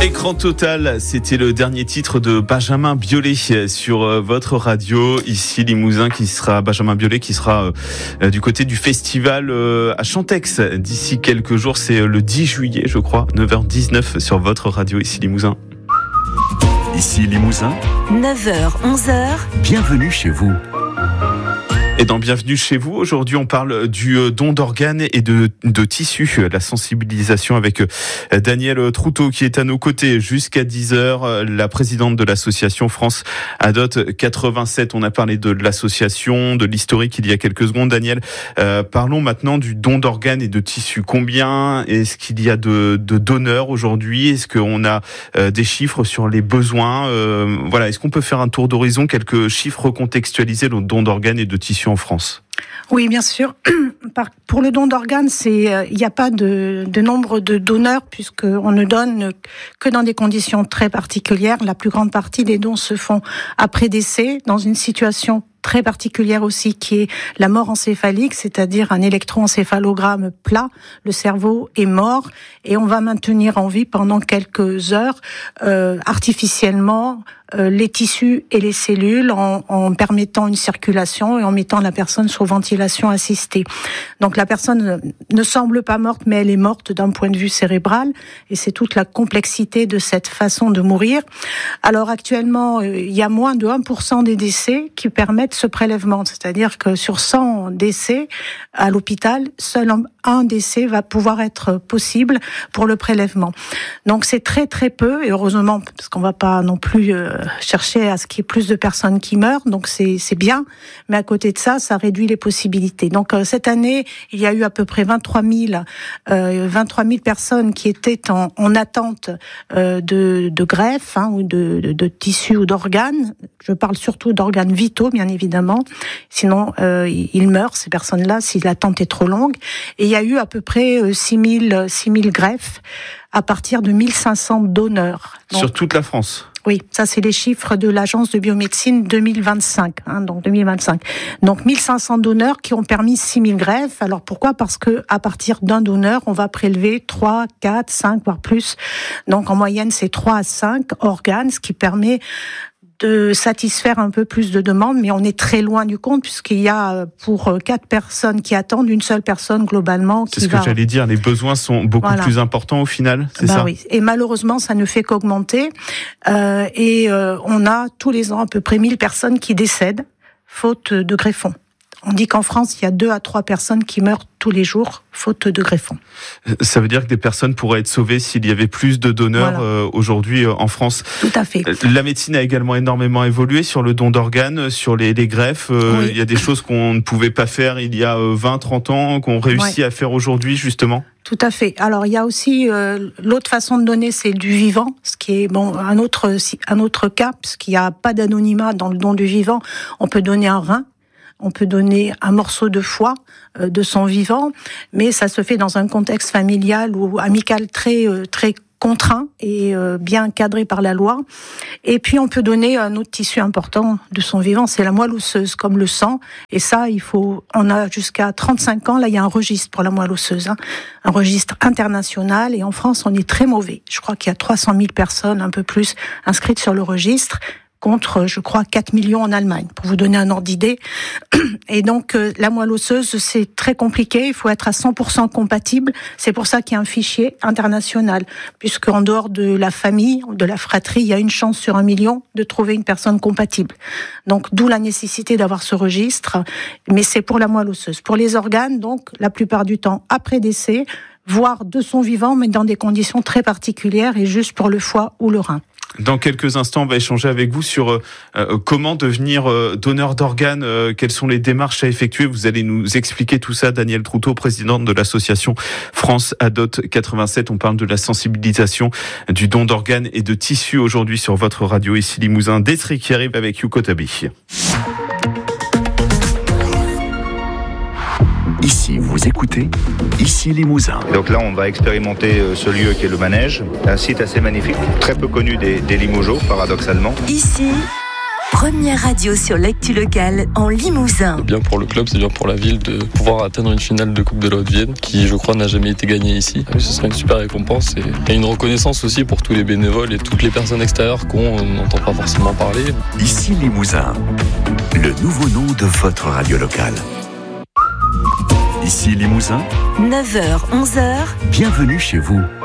Écran total, c'était le dernier titre de Benjamin Biolay sur votre radio. Ici Limousin, Benjamin Biolay qui sera du côté du festival à Chantex d'ici quelques jours. C'est le 10 juillet, je crois, 9h19 sur votre radio ici Limousin. Ici Limousin, 9h, 11h. Bienvenue chez vous. Et dans Bienvenue chez vous, aujourd'hui on parle du don d'organes et de tissus, la sensibilisation avec Danielle Troutot qui est à nos côtés jusqu'à 10h, la présidente de l'association France Adot 87. On a parlé de l'association, de l'historique il y a quelques secondes. Danielle, parlons maintenant du don d'organes et de tissus. Combien est-ce qu'il y a de donneurs aujourd'hui? Est-ce qu'on a des chiffres sur les besoins? Voilà, est-ce qu'on peut faire un tour d'horizon, quelques chiffres recontextualisés le don d'organes et de tissus en France? Oui, bien sûr. Pour le don d'organes, il n'y a pas de nombre de donneurs puisqu'on ne donne que dans des conditions très particulières. La plus grande partie des dons se font après décès, dans une situation très particulière aussi qui est la mort encéphalique, c'est-à-dire un électroencéphalogramme plat, le cerveau est mort et on va maintenir en vie pendant quelques heures artificiellement les tissus et les cellules en permettant une circulation et en mettant la personne sous ventilation assistée. Donc la personne ne semble pas morte, mais elle est morte d'un point de vue cérébral et c'est toute la complexité de cette façon de mourir. Alors actuellement, il y a moins de 1% des décès qui permettent ce prélèvement, c'est-à-dire que sur 100 décès à l'hôpital, seul un décès va pouvoir être possible pour le prélèvement. Donc c'est très très peu, et heureusement, parce qu'on va pas non plus chercher à ce qu'il y ait plus de personnes qui meurent, donc c'est bien, mais à côté de ça, ça réduit les possibilités. Donc cette année, il y a eu à peu près 23 000 personnes qui étaient en attente de greffe ou de tissus ou d'organes. Je parle surtout d'organes vitaux, bien évidemment. Sinon, ils meurent, ces personnes-là, si l'attente est trop longue. Et il y a eu à peu près 6 000 greffes à partir de 1500 donneurs. Donc, sur toute la France? Oui, ça c'est les chiffres de l'Agence de biomédecine 2025, donc 2025. Donc 1500 donneurs qui ont permis 6000 greffes. Alors pourquoi? Parce que à partir d'un donneur, on va prélever 3, 4, 5 voire plus. Donc en moyenne, c'est 3 à 5 organes, ce qui permet de satisfaire un peu plus de demandes, mais on est très loin du compte puisqu'il y a pour 4 personnes qui attendent, une seule personne globalement qui va... C'est ce que j'allais dire, les besoins sont beaucoup plus importants au final, c'est ça? Oui, et malheureusement ça ne fait qu'augmenter on a tous les ans à peu près 1000 personnes qui décèdent faute de greffons. On dit qu'en France, il y a 2 à 3 personnes qui meurent tous les jours, faute de greffons. Ça veut dire que des personnes pourraient être sauvées s'il y avait plus de donneurs aujourd'hui en France. Tout à fait. La médecine a également énormément évolué sur le don d'organes, sur les greffes. Oui. Il y a des choses qu'on ne pouvait pas faire il y a 20, 30 ans, qu'on réussit à faire aujourd'hui, justement. Tout à fait. Alors il y a aussi l'autre façon de donner, c'est du vivant, ce qui est un autre cas, puisqu'il n'y a pas d'anonymat dans le don du vivant. On peut donner un rein. On peut donner un morceau de foie de son vivant, mais ça se fait dans un contexte familial ou amical très contraint et bien cadré par la loi. Et puis on peut donner un autre tissu important de son vivant, c'est la moelle osseuse, comme le sang. Et ça, on a jusqu'à 35 ans, là il y a un registre pour la moelle osseuse, un registre international. Et en France, on est très mauvais. Je crois qu'il y a 300 000 personnes, un peu plus, inscrites sur le registre, contre, je crois, 4 millions en Allemagne, pour vous donner un ordre d'idée. Et donc, la moelle osseuse, c'est très compliqué, il faut être à 100% compatible. C'est pour ça qu'il y a un fichier international, puisqu'en dehors de la famille, de la fratrie, il y a une chance sur 1 million de trouver une personne compatible. Donc, d'où la nécessité d'avoir ce registre, mais c'est pour la moelle osseuse. Pour les organes, donc, la plupart du temps, après décès, voire de son vivant, mais dans des conditions très particulières et juste pour le foie ou le rein. Dans quelques instants, on va échanger avec vous sur comment devenir donneur d'organes, quelles sont les démarches à effectuer. Vous allez nous expliquer tout ça, Danielle Troutot, présidente de l'association France Adot 87. On parle de la sensibilisation du don d'organes et de tissus aujourd'hui sur votre radio ici Limousin. Détri qui arrive avec Yuko Tabi. Ici, vous écoutez, ici Limousin. Et donc là, on va expérimenter ce lieu qui est le manège, un site assez magnifique, très peu connu des Limougeaux, paradoxalement. Ici, première radio sur l'actu locale en Limousin. C'est bien pour le club, c'est bien pour la ville de pouvoir atteindre une finale de Coupe de la Haute-Vienne qui, je crois, n'a jamais été gagnée ici. Ce serait une super récompense et une reconnaissance aussi pour tous les bénévoles et toutes les personnes extérieures qu'on n'entend pas forcément parler. Ici Limousin, le nouveau nom de votre radio locale. Ici Limousin, 9h, 11h. bienvenue chez vous.